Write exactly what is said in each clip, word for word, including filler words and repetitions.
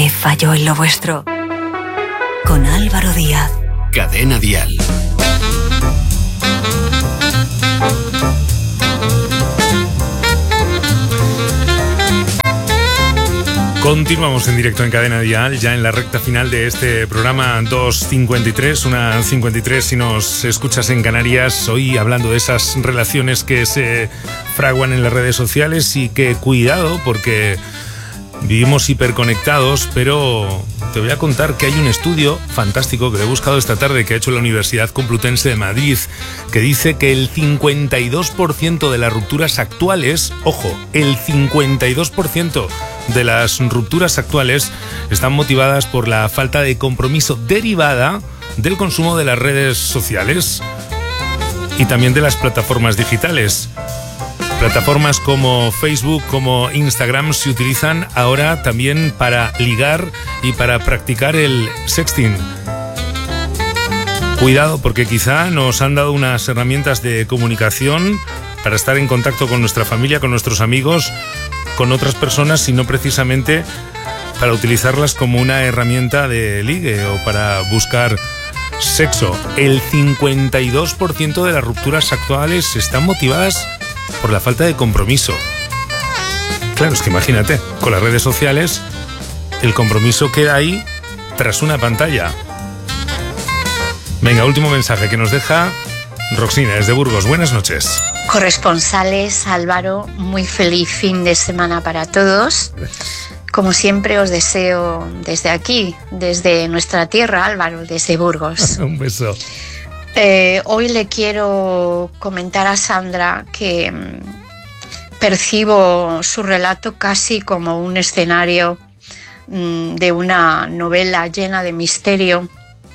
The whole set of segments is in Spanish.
¿Qué falló en lo vuestro? Con Álvaro Díaz. Cadena Dial. Continuamos en directo en Cadena Dial, ya en la recta final de este programa dos cincuenta y tres, una cincuenta y tres si nos escuchas en Canarias. Hoy hablando de esas relaciones que se fraguan en las redes sociales y que cuidado porque vivimos hiperconectados, pero te voy a contar que hay un estudio fantástico que he buscado esta tarde que ha hecho la Universidad Complutense de Madrid que dice que el cincuenta y dos por ciento de las rupturas actuales, ojo, el cincuenta y dos por ciento de las rupturas actuales están motivadas por la falta de compromiso derivada del consumo de las redes sociales y también de las plataformas digitales. Plataformas como Facebook, como Instagram se utilizan ahora también para ligar y para practicar el sexting. Cuidado, porque quizá nos han dado unas herramientas de comunicación para estar en contacto con nuestra familia, con nuestros amigos, con otras personas y no precisamente para utilizarlas como una herramienta de ligue o para buscar sexo. El cincuenta y dos por ciento de las rupturas actuales están motivadas por la falta de compromiso. Claro, es que imagínate, con las redes sociales el compromiso queda ahí tras una pantalla. Venga, último mensaje que nos deja Roxina desde Burgos. Buenas noches. Corresponsales, Álvaro, muy feliz fin de semana para todos. Como siempre os deseo desde aquí, desde nuestra tierra, Álvaro, desde Burgos. Un beso. Eh, hoy le quiero comentar a Sandra que mmm, percibo su relato casi como un escenario mmm, de una novela llena de misterio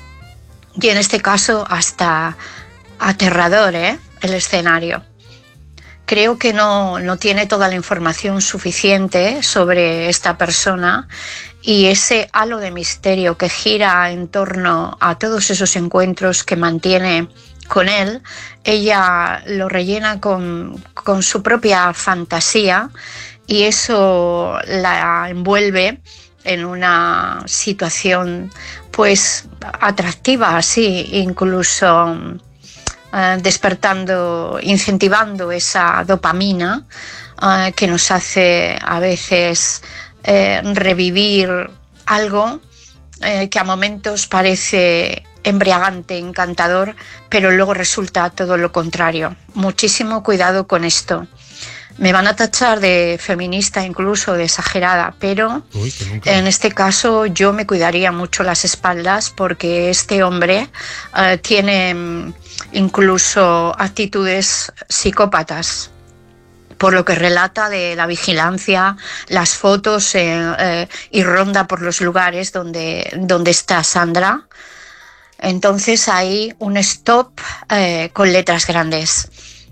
y en este caso hasta aterrador, ¿eh? El escenario. Creo que no, no tiene toda la información suficiente sobre esta persona y ese halo de misterio que gira en torno a todos esos encuentros que mantiene con él, ella lo rellena con, con su propia fantasía y eso la envuelve en una situación pues atractiva, así, incluso Uh, despertando, incentivando esa dopamina uh, que nos hace a veces eh, revivir algo eh, que a momentos parece embriagante, encantador, pero luego resulta todo lo contrario. Muchísimo cuidado con esto. Me van a tachar de feminista, incluso de exagerada, pero Uy, en este caso yo me cuidaría mucho las espaldas porque este hombre uh, tiene incluso actitudes psicópatas, por lo que relata de la vigilancia, las fotos eh, eh, y ronda por los lugares donde, donde está Sandra. Entonces hay un stop eh, con letras grandes.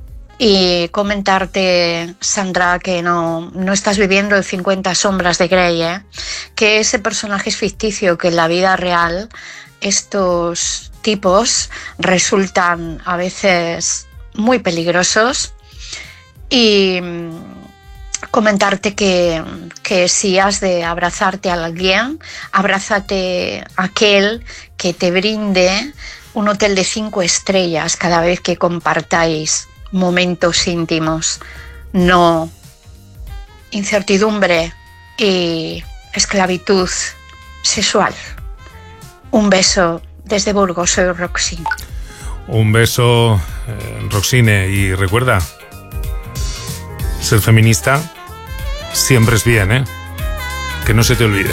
Y comentarte, Sandra, que no, no estás viviendo el cincuenta sombras de Grey, ¿eh? Que ese personaje es ficticio, que en la vida real estos tipos resultan a veces muy peligrosos. Y comentarte que, que si has de abrazarte a alguien, abrázate a aquel que te brinde un hotel de cinco estrellas cada vez que compartáis momentos íntimos, no incertidumbre y esclavitud sexual. Un beso desde Burgos, soy Roxine. Un beso, eh, Roxine, y recuerda, ser feminista siempre es bien, ¿eh? Que no se te olvide.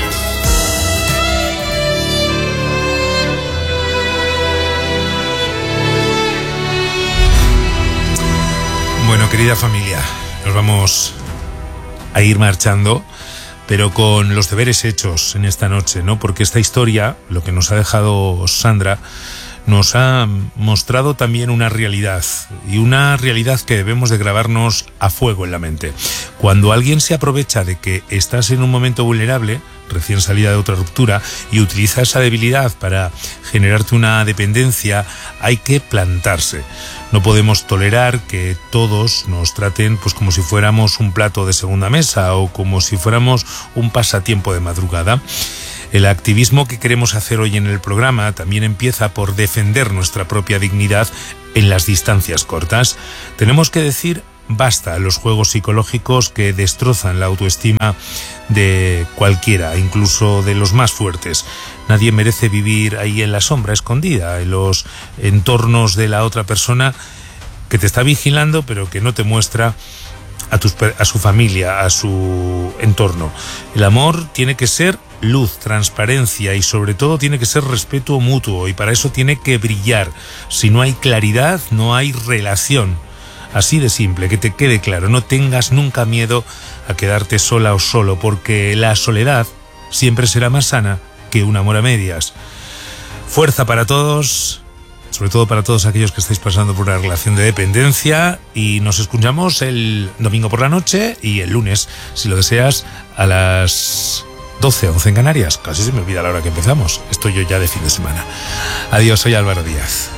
Bueno, querida familia, nos vamos a ir marchando, pero con los deberes hechos en esta noche, ¿no? Porque esta historia, lo que nos ha dejado Sandra, nos ha mostrado también una realidad, y una realidad que debemos de grabarnos a fuego en la mente. Cuando alguien se aprovecha de que estás en un momento vulnerable, recién salida de otra ruptura, y utiliza esa debilidad para generarte una dependencia, hay que plantarse. No podemos tolerar que todos nos traten pues como si fuéramos un plato de segunda mesa o como si fuéramos un pasatiempo de madrugada. El activismo que queremos hacer hoy en el programa también empieza por defender nuestra propia dignidad en las distancias cortas. Tenemos que decir basta a los juegos psicológicos que destrozan la autoestima de cualquiera, incluso de los más fuertes. Nadie merece vivir ahí en la sombra, escondida, en los entornos de la otra persona que te está vigilando, pero que no te muestra a, tus, a su familia, a su entorno. El amor tiene que ser luz, transparencia y sobre todo tiene que ser respeto mutuo, y para eso tiene que brillar. Si no hay claridad, no hay relación. Así de simple, que te quede claro. No tengas nunca miedo a quedarte sola o solo, porque la soledad siempre será más sana que un amor a medias. Fuerza para todos, sobre todo para todos aquellos que estáis pasando por una relación de dependencia, y nos escuchamos el domingo por la noche y el lunes, si lo deseas, a las doce, once en Canarias. Casi se me olvida la hora que empezamos. Estoy yo ya de fin de semana. Adiós, soy Álvaro Díaz.